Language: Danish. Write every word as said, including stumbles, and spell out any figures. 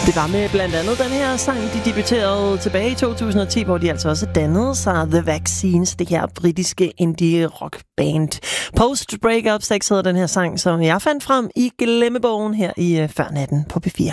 Det var med blandt andet den her sang, de debuterede tilbage i to tusind og ti, hvor de altså også dannede sig The Vaccines, det her britiske indie rock band. Post Breakup Sex hedder den her sang, som jeg fandt frem i glemmebogen her i Før Natten på P fire.